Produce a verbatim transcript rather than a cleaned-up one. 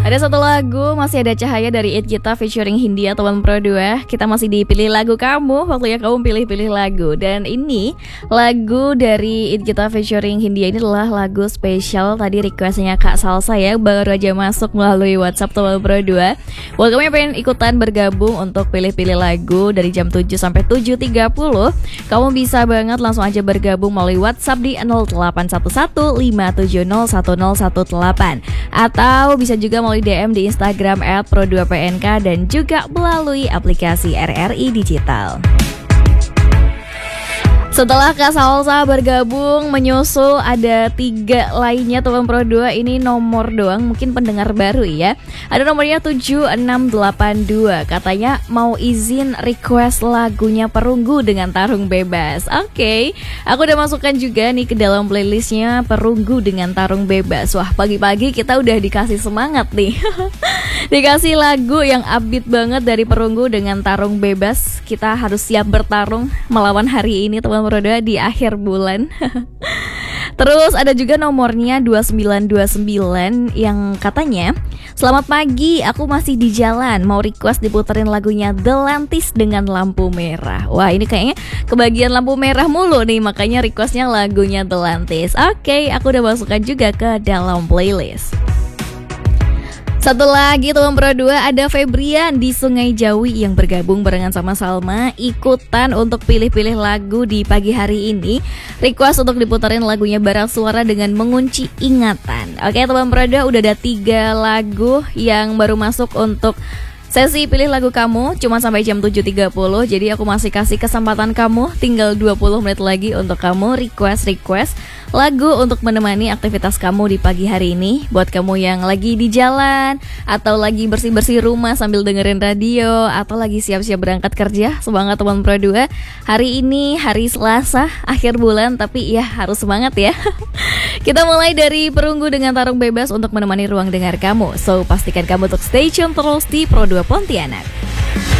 Ada satu lagu, masih ada cahaya dari It Kita featuring Hindia teman Pro dua. Kita masih dipilih lagu kamu, waktunya kamu pilih-pilih lagu. Dan ini lagu dari It Kita featuring Hindia ini adalah lagu spesial. Tadi requestnya Kak Salsa ya, baru aja masuk melalui WhatsApp teman Pro dua. Buat kamu yang pengen ikutan bergabung untuk pilih-pilih lagu dari jam tujuh sampai tujuh tiga puluh, kamu bisa banget langsung aja bergabung melalui WhatsApp di nol delapan satu satu lima tujuh nol satu nol satu delapan. Atau bisa juga melalui D M di Instagram et pro dua p n k dan juga melalui aplikasi R R I Digital. Setelah Kak Salsa bergabung, menyusul ada tiga lainnya teman Pro dua. Ini nomor doang, mungkin pendengar baru ya. Ada nomornya tujuh enam delapan dua. Katanya mau izin request lagunya Perunggu dengan Tarung Bebas. Oke, okay. Aku udah masukkan juga nih ke dalam playlistnya Perunggu dengan Tarung Bebas. Wah, pagi-pagi kita udah dikasih semangat nih. Dikasih lagu yang upbeat banget dari Perunggu dengan Tarung Bebas. Kita harus siap bertarung melawan hari ini teman Pro dua di akhir bulan. Terus ada juga nomornya dua sembilan dua sembilan yang katanya, selamat pagi, aku masih di jalan, mau request diputerin lagunya The Lantis dengan Lampu Merah. Wah, ini kayaknya kebagian lampu merah mulu nih, makanya requestnya lagunya The Lantis. Oke, aku udah masukkan juga ke dalam playlist. Satu lagi teman Pro dua, ada Febrian di Sungai Jawi yang bergabung barengan sama Salma, ikutan untuk pilih-pilih lagu di pagi hari ini. Request untuk diputerin lagunya Barak Suara dengan Mengunci Ingatan. Oke teman Pro dua, udah ada tiga lagu yang baru masuk untuk sesi pilih lagu kamu, cuma sampai jam tujuh tiga puluh. Jadi aku masih kasih kesempatan kamu, tinggal dua puluh menit lagi untuk kamu request-request lagu untuk menemani aktivitas kamu di pagi hari ini. Buat kamu yang lagi di jalan, atau lagi bersih-bersih rumah sambil dengerin radio, atau lagi siap-siap berangkat kerja, semangat teman Pro dua. Hari ini hari Selasa, akhir bulan, tapi ya harus semangat ya. Kita mulai dari Perunggu dengan Tarung Bebas untuk menemani ruang dengar kamu. So, pastikan kamu untuk stay tune terus di Pro dua Pontianak.